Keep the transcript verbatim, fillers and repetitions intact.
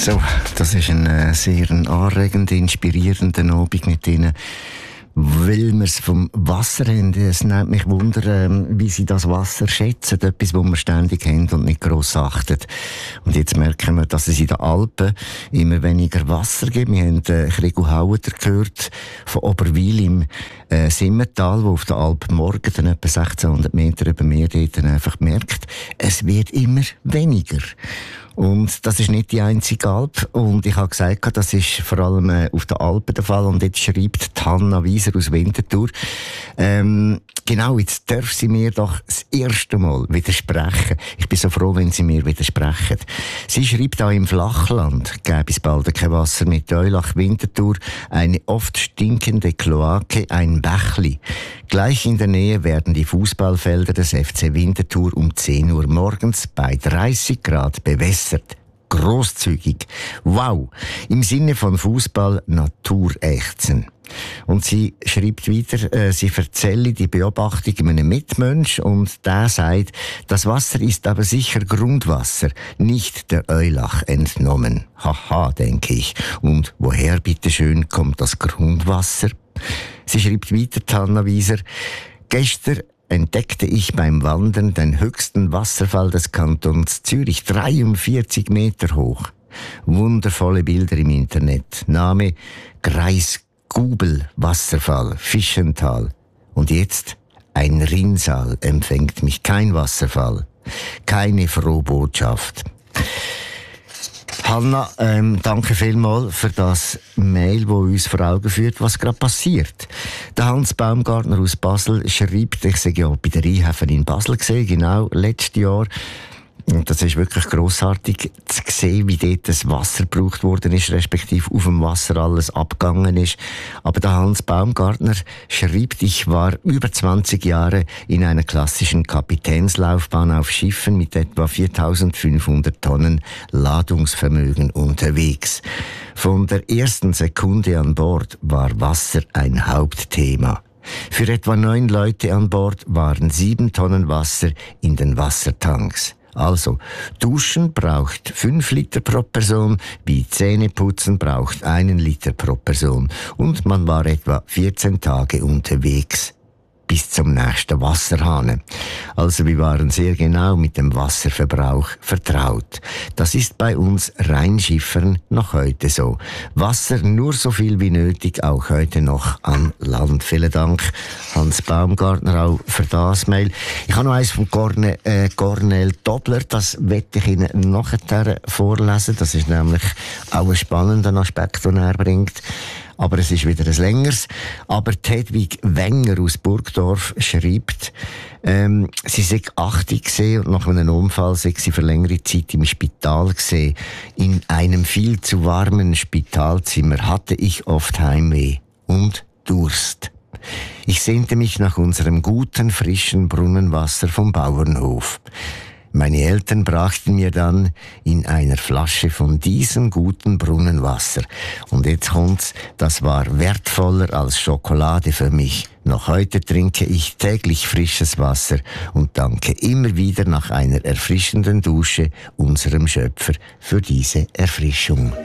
So, das ist ein äh, sehr anregender, inspirierender Abend mit Ihnen. Weil wir es vom Wasser haben. Es nimmt mich Wunder, ähm, wie Sie das Wasser schätzen. Etwas, das wir ständig haben und nicht gross achten. Und jetzt merken wir, dass es in den Alpen immer weniger Wasser gibt. Wir haben äh, Krigo Haueter gehört von Oberwil im äh, Simmental, wo auf der Alp morgen dann etwa sechzehnhundert Meter über Meer dort dann einfach merkt, es wird immer weniger. Und das ist nicht die einzige Alp. Und ich habe gesagt, das ist vor allem äh, auf den Alpen der Fall. Und jetzt schreibt Hanna Wieser aus Winterthur, ähm, genau, jetzt darf sie mir doch das erste Mal widersprechen. Ich bin so froh, wenn sie mir widersprechen. Sie schreibt auch im Flachland, gäbe es bald kein Wasser mit Eulach Winterthur, eine oft stinkende Kloake, ein Bächli. Gleich in der Nähe werden die Fußballfelder des F C Winterthur um zehn Uhr morgens bei dreißig Grad bewässert. Grosszügig. Wow. Im Sinne von Fußball Naturächzen. Und sie schreibt weiter, äh, sie erzähle die Beobachtung einem Mitmensch und der sagt, das Wasser ist aber sicher Grundwasser, nicht der Eulach entnommen. Haha, denke ich. Und woher bitteschön kommt das Grundwasser? Sie schreibt weiter, Hanna Wieser, gestern entdeckte ich beim Wandern den höchsten Wasserfall des Kantons Zürich, dreiundvierzig Meter hoch. Wundervolle Bilder im Internet. Name Greisgubel Wasserfall, Fischental. Und jetzt ein Rinnsal empfängt mich, kein Wasserfall, keine frohe Botschaft. Hanna, ähm, danke vielmals für das Mail, das uns vor Augen führt, was gerade passiert. Der Hans Baumgartner aus Basel schreibt, ich sei ja bei der Rheinhäfen in Basel gesehen, genau, letztes Jahr. Und das ist wirklich grossartig zu sehen, wie dort das Wasser gebraucht worden ist, respektive auf dem Wasser alles abgegangen ist. Aber der Hans Baumgartner schreibt, ich war über zwanzig Jahre in einer klassischen Kapitänslaufbahn auf Schiffen mit etwa viertausendfünfhundert Tonnen Ladungsvermögen unterwegs. Von der ersten Sekunde an Bord war Wasser ein Hauptthema. Für etwa neun Leute an Bord waren sieben Tonnen Wasser in den Wassertanks. Also, Duschen braucht fünf Liter pro Person, wie Zähneputzen braucht einen Liter pro Person. Und man war etwa vierzehn Tage unterwegs. Bis zum nächsten Wasserhahn. Also wir waren sehr genau mit dem Wasserverbrauch vertraut. Das ist bei uns Rheinschiffern noch heute so. Wasser nur so viel wie nötig, auch heute noch an Land. Vielen Dank, Hans Baumgartner, auch für das Mail. Ich habe noch eins von Corne, äh, Cornel Dobler, das werde ich Ihnen nachher vorlesen. Das ist nämlich auch ein spannender Aspekt, den er bringt. Aber es ist wieder ein längeres. Aber Hedwig Wenger aus Burgdorf schreibt, ähm, sie sei achtzig gesehen und nach einem Unfall sei sie für längere Zeit im Spital gesehen. In einem viel zu warmen Spitalzimmer hatte ich oft Heimweh und Durst. Ich sehnte mich nach unserem guten, frischen Brunnenwasser vom Bauernhof. Meine Eltern brachten mir dann in einer Flasche von diesem guten Brunnenwasser. Und jetzt kommt's, das war wertvoller als Schokolade für mich. Noch heute trinke ich täglich frisches Wasser und danke immer wieder nach einer erfrischenden Dusche unserem Schöpfer für diese Erfrischung.